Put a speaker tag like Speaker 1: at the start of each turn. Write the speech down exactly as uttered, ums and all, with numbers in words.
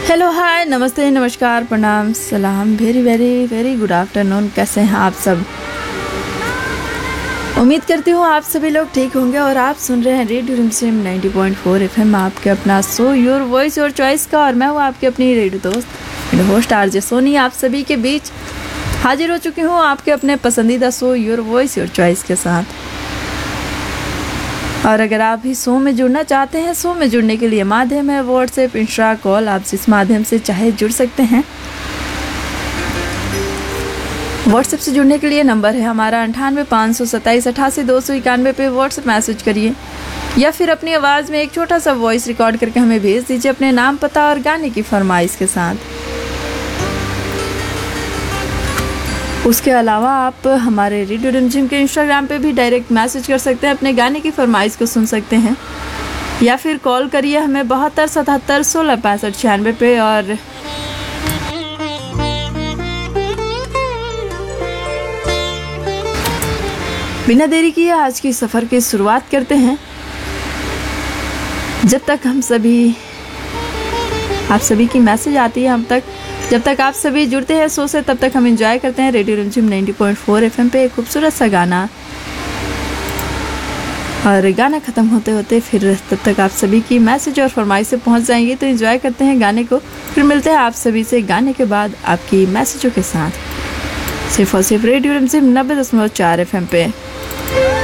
Speaker 1: Hello hi नमस्ते नमस्कार प्रणाम सलाम very very very good afternoon. कैसे हैं आप सब? उम्मीद करती हूँ आप सभी लोग ठीक होंगे और आप सुन रहे हैं रेडियो रिमझिम नाइंटी पॉइंट फोर एफएम, आपके अपना so your voice your choice का। और मैं हूँ आपकी अपनी रेडियो दोस्त एंड होस्ट आरजे सोनी, आप सभी के बीच हाजिर हो चुकी हूँ आपके अपने पसंदीदा show your voice your choice के साथ। और अगर आप भी शो में जुड़ना चाहते हैं, शो में जुड़ने के लिए माध्यम है व्हाट्सएप, इंस्टा, कॉल। आप जिस माध्यम से चाहे जुड़ सकते हैं। व्हाट्सएप से जुड़ने के लिए नंबर है हमारा अंठानवे पाँच सौ सत्ताईस अठासी दो सौ इक्यानवे पे व्हाट्सएप मैसेज करिए या फिर अपनी आवाज़ में एक छोटा सा वॉइस रिकॉर्ड करके हमें भेज दीजिए अपने नाम, पता और गाने की फरमाइश के साथ। उसके अलावा आप हमारे रेडियो रिमझिम के इंस्टाग्राम पे भी डायरेक्ट मैसेज कर सकते हैं, अपने गाने की फरमाइश को सुन सकते हैं या फिर कॉल करिए हमें बहत्तर सतहत्तर सोलह पैंसठ छियानवे पे। और बिना देरी किए आज की सफ़र की शुरुआत करते हैं। जब तक हम सभी आप सभी की मैसेज आती है हम तक जब तक आप सभी जुड़ते हैं शो से, तब तक हम एंजॉय करते हैं रेडियो रिमझिम नाइंटी पॉइंट फोर एफएम पे एक खूबसूरत सा गाना। और गाना ख़त्म होते होते फिर तब तक आप सभी की मैसेज और फरमाइश से पहुंच जाएंगे, तो एंजॉय करते हैं गाने को। फिर मिलते हैं आप सभी से गाने के बाद आपकी मैसेजों के साथ, सिर्फ और सिर्फ रेडियो रिमझिम नब्बे दशमलव चार एफएम पे।